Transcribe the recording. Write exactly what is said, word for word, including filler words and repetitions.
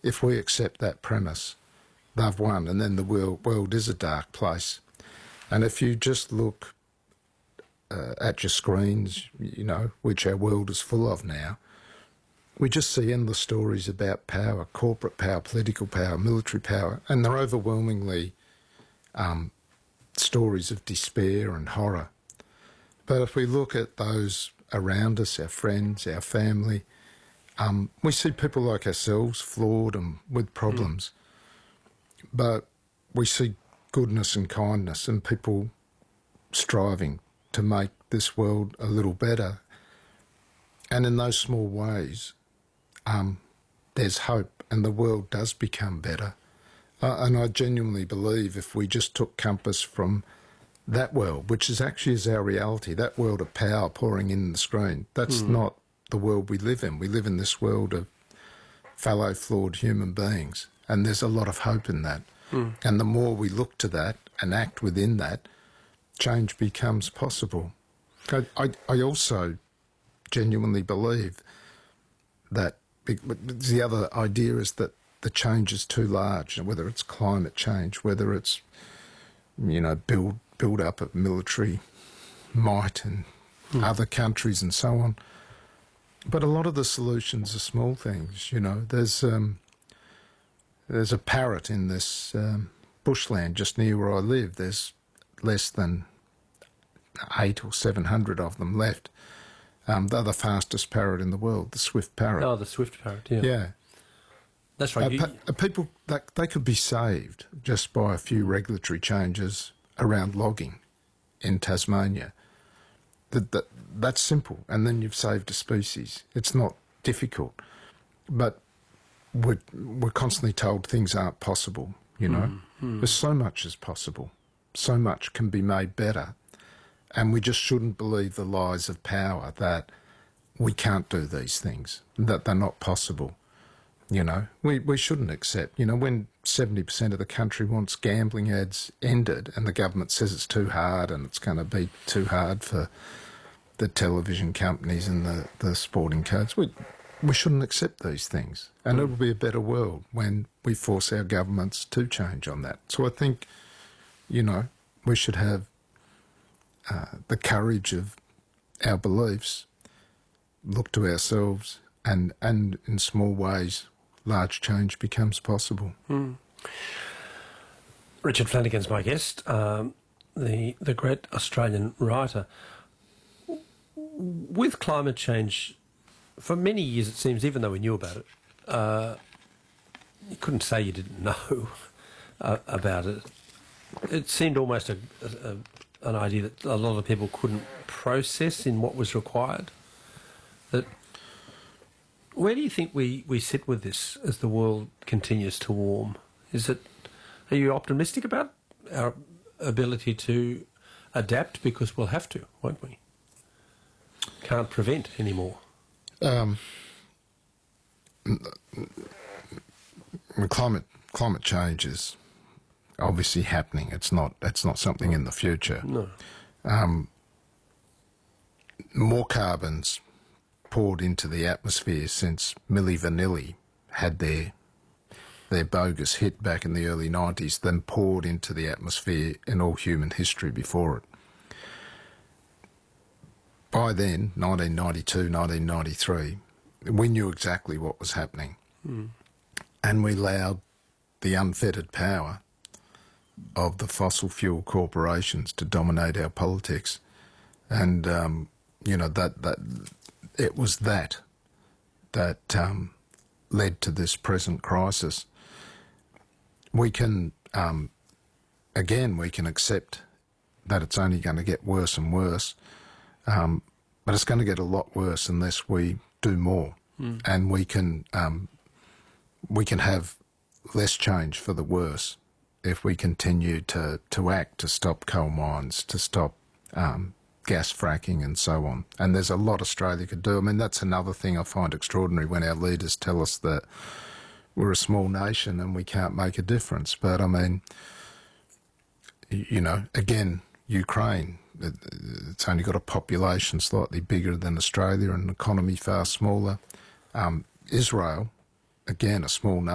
if we accept that premise, they've won, and then the world, world is a dark place. And if you just look uh, at your screens, you know, which our world is full of now, we just see endless stories about power, corporate power, political power, military power, and they're overwhelmingly um, stories of despair and horror. But if we look at those around us, our friends, our family, um, we see people like ourselves flawed and with problems. Mm. But we see goodness and kindness and people striving to make this world a little better. And in those small ways, um, there's hope and the world does become better. Uh, and I genuinely believe if we just took compass from that world, which is actually is our reality, that world of power pouring in the screen, that's mm. not the world we live in. We live in this world of fellow flawed human beings, and there's a lot of hope in that. Mm. And the more we look to that and act within that, change becomes possible. I, I, I also genuinely believe that the other idea is that the change is too large, whether it's climate change, whether it's, you know, build build up of military might in mm. other countries and so on. But a lot of the solutions are small things, you know. There's um, there's a parrot in this um, bushland just near where I live. There's less than eight or seven hundred of them left. Um, they're the fastest parrot in the world, the swift parrot. Oh, the swift parrot, yeah. Yeah. That's right. Uh, you, pa- people, that, they could be saved just by a few regulatory changes around logging in Tasmania. That, that, that's simple, and then you've saved a species. It's not difficult. But we're, we're constantly told things aren't possible, you know. Mm, mm. There's so much is possible. So much can be made better. And we just shouldn't believe the lies of power that we can't do these things, that they're not possible. You know, we, we shouldn't accept, you know, when seventy percent of the country wants gambling ads ended and the government says it's too hard and it's going to be too hard for the television companies and the, the sporting codes, we, we shouldn't accept these things. And mm. it'll be a better world when we force our governments to change on that. So I think, you know, we should have uh, the courage of our beliefs, look to ourselves, and, and in small ways, large change becomes possible. Mm. Richard Flanagan's my guest, um, the the great Australian writer. With climate change, for many years it seems, even though we knew about it, uh, you couldn't say you didn't know uh, about it. It seemed almost a, a, an idea that a lot of people couldn't process in what was required. That Where do you think we, we sit with this as the world continues to warm? Is it? Are you optimistic about our ability to adapt? Because we'll have to, won't we? Can't prevent anymore. Um, climate climate change is obviously happening. It's not. It's not something in the future. No. Um, more carbons poured into the atmosphere since Milli Vanilli had their their bogus hit back in the early nineties, then poured into the atmosphere in all human history before it. By then, nineteen ninety-two, nineteen ninety-three, we knew exactly what was happening. Mm. And we allowed the unfettered power of the fossil fuel corporations to dominate our politics. And, um, you know, that... that it was that that um, led to this present crisis. We can, um, again, we can accept that it's only going to get worse and worse, um, but it's going to get a lot worse unless we do more. Mm. And we can, um, we can have less change for the worse if we continue to, to act to stop coal mines, to stop um, gas fracking and so on. And there's a lot Australia could do. I mean, that's another thing I find extraordinary when our leaders tell us that we're a small nation and we can't make a difference. But, I mean, you know, again, Ukraine, it's only got a population slightly bigger than Australia and an economy far smaller. Um, Israel, again, a small nation.